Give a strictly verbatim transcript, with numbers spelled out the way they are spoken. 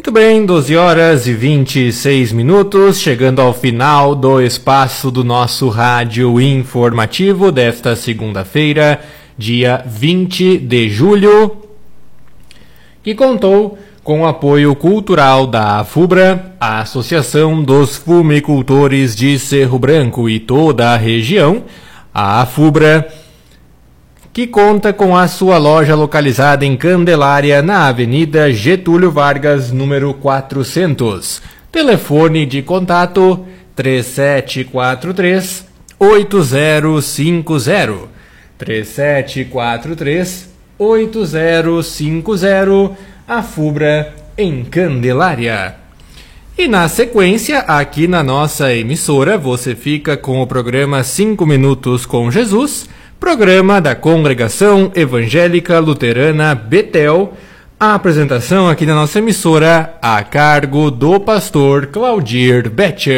Muito bem, doze horas e vinte e seis minutos, chegando ao final do espaço do nosso rádio informativo desta segunda-feira, dia vinte de julho, que contou com o apoio cultural da AFUBRA, a Associação dos Fumicultores de Cerro Branco e toda a região, a AFUBRA, que conta com a sua loja localizada em Candelária, na Avenida Getúlio Vargas, número quatrocentos. Telefone de contato três sete quatro três, oito zero cinco zero. três sete quatro três, oito zero cinco zero, AFUBRA em Candelária. E na sequência, aqui na nossa emissora, você fica com o programa cinco minutos com Jesus, programa da Congregação Evangélica Luterana Betel. A apresentação aqui na nossa emissora a cargo do pastor Claudir Betcher.